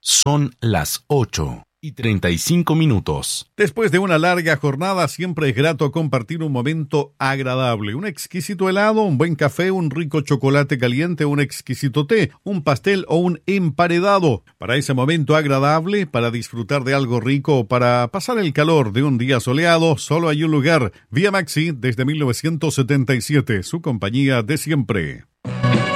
Son las 8:35. Después de una larga jornada, siempre es grato compartir un momento agradable. Un exquisito helado, un buen café, un rico chocolate caliente, un exquisito té, un pastel o un emparedado. Para ese momento agradable, para disfrutar de algo rico o para pasar el calor de un día soleado, solo hay un lugar. Vía Maxi desde 1977, su compañía de siempre.